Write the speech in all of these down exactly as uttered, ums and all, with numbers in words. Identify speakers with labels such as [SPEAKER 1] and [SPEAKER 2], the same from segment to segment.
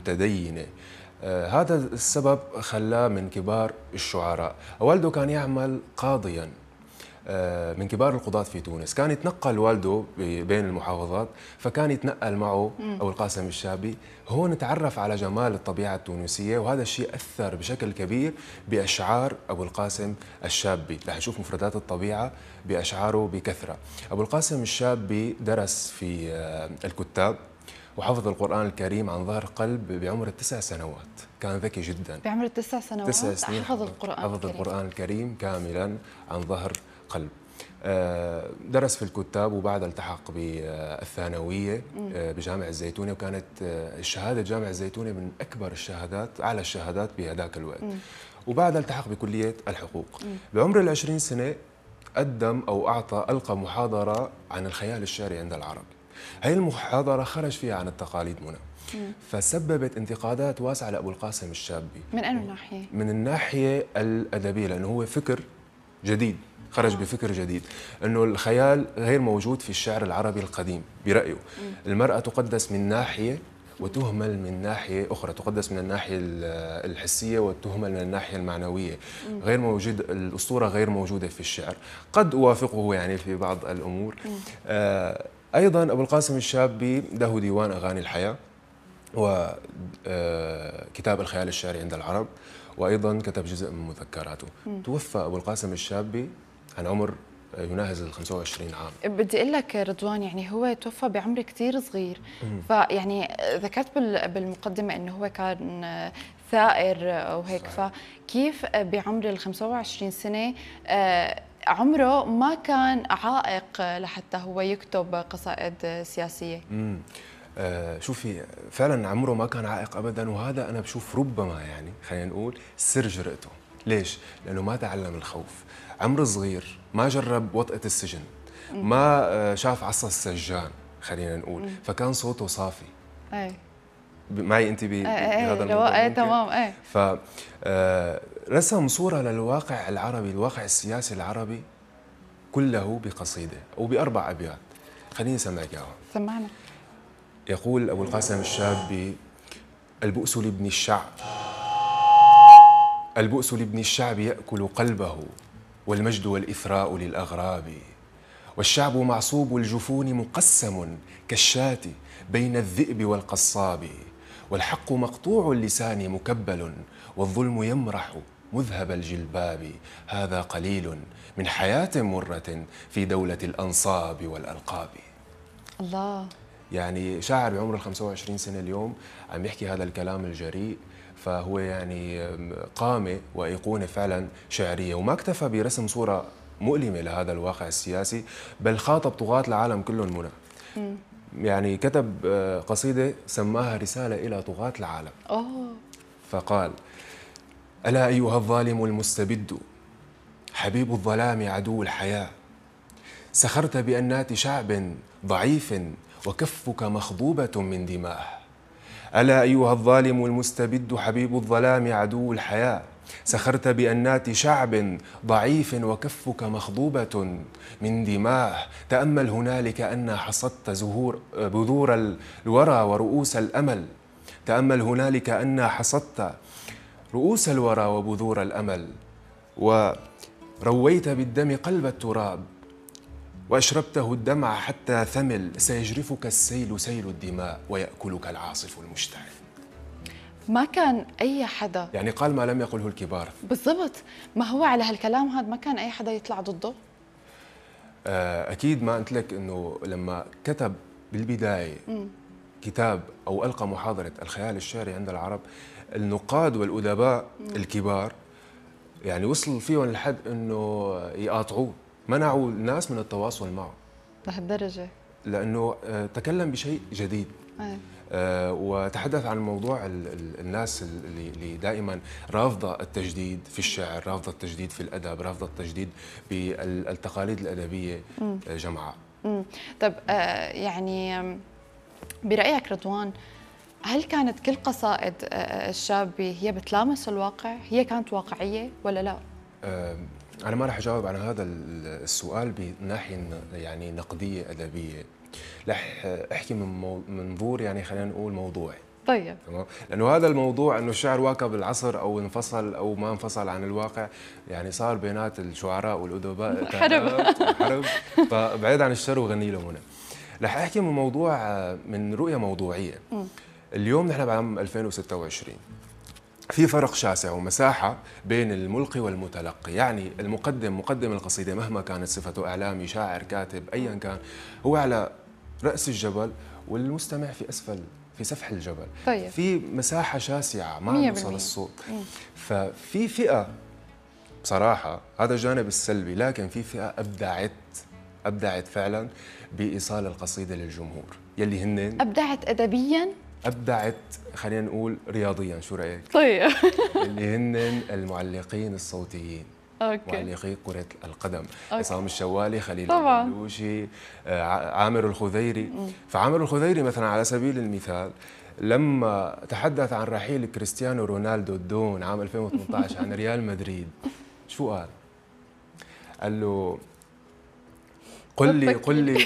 [SPEAKER 1] متدينة. آه هذا السبب خلاه من كبار الشعراء. والده كان يعمل قاضيا من كبار القضاة في تونس، كان يتنقل والده بين المحافظات، فكان يتنقل معه أبو القاسم الشابي. هون تعرف على جمال الطبيعة التونسية، وهذا الشيء أثر بشكل كبير بأشعار أبو القاسم الشابي. رح نشوف مفردات الطبيعة بأشعاره بكثرة. أبو القاسم الشابي درس في الكتاب وحفظ القرآن الكريم عن ظهر قلب بعمر التسع سنوات، كان ذكي جدا.
[SPEAKER 2] بعمر التسع سنوات
[SPEAKER 1] تسع سنين
[SPEAKER 2] حفظ القرآن
[SPEAKER 1] حفظ
[SPEAKER 2] الكريم.
[SPEAKER 1] القرآن الكريم كاملا عن ظهر قلب. درس في الكتاب وبعد التحق بالثانوية بجامع الزيتونة، وكانت الشهادة جامع الزيتونة من أكبر الشهادات، أعلى الشهادات بهذاك الوقت. وبعد التحق بكلية الحقوق. بعمر العشرين سنة قدم أو أعطى ألقى محاضرة عن الخيال الشعري عند العرب. هذه المحاضرة خرج فيها عن التقاليد منى، فسببت انتقادات واسعة لأبو القاسم الشابي.
[SPEAKER 2] من أي ناحية؟
[SPEAKER 1] من الناحية الأدبية، لأنه هو فكر جديد، خرج بفكر جديد، أنه الخيال غير موجود في الشعر العربي القديم برأيه. المرأة تقدس من ناحية وتهمل من ناحية أخرى، تقدس من الناحية الحسية وتهمل من الناحية المعنوية. غير موجود، الأسطورة غير موجودة في الشعر. قد أوافقه يعني في بعض الأمور. آه أيضا أبو القاسم الشابي له ديوان أغاني الحياة وكتاب الخيال الشعري عند العرب، وأيضا كتب جزء من مذكراته. توفى أبو القاسم الشابي عن عمر يناهز ال خمسة وعشرين عام.
[SPEAKER 2] بدي اقول لك رضوان، يعني هو توفى بعمر كثير صغير، فيعني ذكرت بالمقدمه انه هو كان ثائر وهيك، فكيف بعمر ال خمسة وعشرين سنه عمره ما كان عائق لحتى هو يكتب قصائد سياسيه؟
[SPEAKER 1] امم آه شوفي، فعلا عمره ما كان عائق ابدا، وهذا انا بشوف ربما يعني خلينا نقول سر جرأته. ليش؟ لانه ما تعلم الخوف. عمر صغير، ما جرب وطأة السجن، ما شاف عصا السجان خلينا نقول، فكان صوته صافي.
[SPEAKER 2] اي
[SPEAKER 1] معي انت بهذا
[SPEAKER 2] الموضوع؟ ايه تمام. ايه
[SPEAKER 1] ف رسم صوره للواقع العربي، الواقع السياسي العربي كله بقصيده او باربع ابيات. خليني اسمعك اياها.
[SPEAKER 2] سمعنا.
[SPEAKER 1] يقول أبو القاسم الشابي: البؤس لابن الشعب، البؤس لابن الشعب يأكل قلبه، والمجد والإثراء للأغراب، والشعب معصوب الجفون مقسم كالشاة بين الذئب والقصاب، والحق مقطوع اللسان مكبل، والظلم يمرح مذهب الجلباب. هذا قليل من حياة مرة في دولة الأنصاب والألقاب.
[SPEAKER 2] الله.
[SPEAKER 1] يعني شاعر بعمر ال خمسة وعشرين سنة اليوم عم يحكي هذا الكلام الجريء، فهو يعني قامة وأيقونة فعلا شعرية. وما اكتفى برسم صورة مؤلمة لهذا الواقع السياسي، بل خاطب طغاة العالم كلهم منى. يعني كتب قصيدة سماها رسالة إلى طغاة العالم.
[SPEAKER 2] أوه.
[SPEAKER 1] فقال: ألا أيها الظالم المستبد، حبيب الظلام عدو الحياة، سخرت بأنات شعب ضعيف وكفك مخضوبة من دماه. ألا أيها الظالم المستبد، حبيب الظلام عدو الحياة، سخرت بأنات شعب ضعيف وكفك مخضوبة من دماه. تأمل هنالك أن حصدت زهور بذور الورى ورؤوس الأمل، تأمل هنالك أن حصدت رؤوس الورى وبذور الأمل، ورويت بالدم قلب التراب، وأشربته الدمع حتى ثمل. سيجرفك السيل سيل الدماء، ويأكلك العاصف المشتعل.
[SPEAKER 2] ما كان أي حدا،
[SPEAKER 1] يعني قال ما لم يقله الكبار.
[SPEAKER 2] بالضبط. ما هو على هالكلام هذا ما كان أي حدا يطلع ضده.
[SPEAKER 1] أكيد. ما قلت لك أنه لما كتب بالبداية م. كتاب أو ألقى محاضرة الخيال الشعري عند العرب، النقاد والأدباء م. الكبار يعني وصل فيهم لحد أنه يقاطعوه، منعوا الناس من التواصل معه
[SPEAKER 2] لهالدرجة،
[SPEAKER 1] لأنه تكلم بشيء جديد. أي. آه وتحدث عن موضوع ال ال الناس اللي, اللي دائما رافضة التجديد في الشعر، رافضة التجديد في الأدب، رافضة التجديد بالتقاليد الأدبية جمعاء.
[SPEAKER 2] طب آه يعني برأيك رضوان، هل كانت كل قصائد آه الشابي هي بتلامس الواقع؟ هي كانت واقعية ولا لا؟
[SPEAKER 1] آه أنا ما راح أجاوب على هذا السؤال بناحية يعني نقدية أدبية، رح أحكي من منظور يعني خلينا نقول موضوعي.
[SPEAKER 2] طيب.
[SPEAKER 1] تمام، لانه هذا الموضوع انه الشعر واكب العصر او انفصل او ما انفصل عن الواقع، يعني صار بينات الشعراء والادباء
[SPEAKER 2] حرب.
[SPEAKER 1] حرب. فبعيد عن الشر وغني له هنا. رح احكي من موضوع من رؤيه موضوعيه. اليوم نحن بعام ألفين وستة وعشرين، في فرق شاسع ومساحة بين الملقي والمتلقي، يعني المقدم مقدم القصيدة مهما كانت صفته إعلامي شاعر كاتب أيا كان، هو على رأس الجبل والمستمع في أسفل في سفح الجبل.
[SPEAKER 2] طيب.
[SPEAKER 1] في مساحة شاسعة ما يوصل الصوت. مم. ففي فئة بصراحة، هذا الجانب السلبي، لكن في فئة أبدعت أبدعت فعلا بإيصال القصيدة للجمهور يلي هن
[SPEAKER 2] أبدعت أدبيا،
[SPEAKER 1] أبدعت خلينا نقول رياضيا. شو رأيك؟
[SPEAKER 2] طيب.
[SPEAKER 1] اللي هن المعلقين الصوتيين،
[SPEAKER 2] أوكي.
[SPEAKER 1] معلقي كرة القدم، عصام الشوالي، خليل
[SPEAKER 2] طبعا.
[SPEAKER 1] البلوشي، عامر الخذيري. مم. فعامر الخذيري مثلا على سبيل المثال لما تحدث عن رحيل كريستيانو رونالدو الدون عام ألفين وثمانية عشر عن ريال مدريد، شو قال؟ قال له قل لي قل لي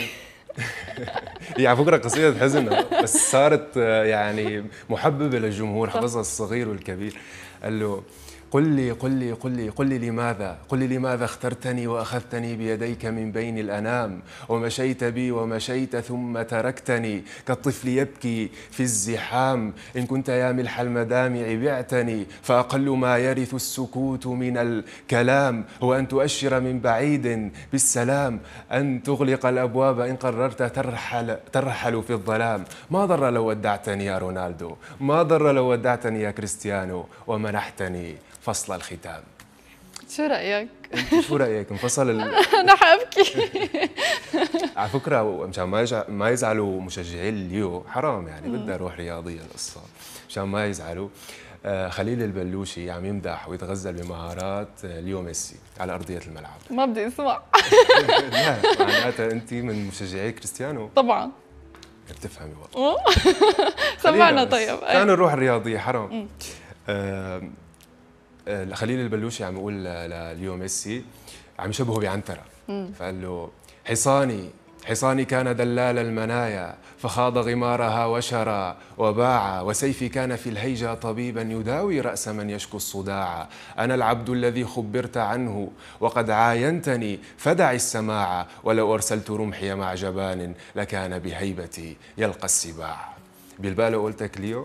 [SPEAKER 1] هي على فكره قصيده حزن بس صارت يعني محببه للجمهور، حفظها الصغير والكبير. قال له قل لي قل لي قل لي قل لي لماذا قل لي لماذا اخترتني واخذتني بيديك من بين الانام، ومشيت بي ومشيت ثم تركتني كالطفل يبكي في الزحام. ان كنت يا ملح المدامع بعتني، فاقل ما يرث السكوت من الكلام هو ان تؤشر من بعيد بالسلام، ان تغلق الابواب ان قررت ترحل ترحل في الظلام. ما ضر لو ودعتني يا رونالدو، ما ضر لو ودعتني يا كريستيانو، ومنحتني فصل الختام.
[SPEAKER 2] شو رأيك؟
[SPEAKER 1] انت شو رأيك؟ انفصل ال...
[SPEAKER 2] أنا حابكي.
[SPEAKER 1] على فكرة مشان ما يجع... ما يزعلوا مشجعي اليو، حرام يعني بدي اروح رياضية القصة مشان ما يزعلوا. آه خليل البلوشي عم يمدح ويتغزل بمهارات ليو ميسي على أرضية الملعب.
[SPEAKER 2] ما بدي اسمع.
[SPEAKER 1] لا معناتها انت من مشجعي كريستيانو
[SPEAKER 2] طبعا.
[SPEAKER 1] بتفهمي والله.
[SPEAKER 2] سمعنا. طيب
[SPEAKER 1] كان نروح الرياضية حرام. آه خليل البلوشي عم يقول لليو ميسي، عم يشبهه بعنترة، فقال له حصاني حصاني كان دلال المنايا، فخاض غمارها وشرى وباع، وسيفي كان في الهيجا طبيبا يداوي رأس من يشكو الصداع. أنا العبد الذي خبرت عنه وقد عاينتني، فدع السماع، ولو أرسلت رمحي مع جبان لكان بهيبتي يلقى السباع. بالبالة قلتك ليو؟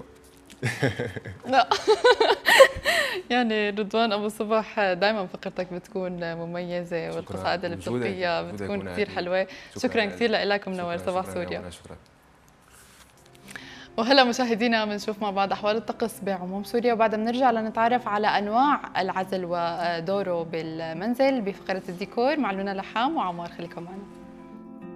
[SPEAKER 2] لا. يعني رضوان أبو صبح دائما فقرتك بتكون مميزة، والقصائد اللي بتلقيها بتكون كثير حلوة. شكرا كثير لك، منور صباح سوريا. وهلا مشاهدينا بنشوف مع بعض أحوال الطقس بعموم سوريا، وبعدها بنرجع لنتعرف على أنواع العزل ودوره بالمنزل بفقرة الديكور مع لونا لحام وعمار. خليكم معنا.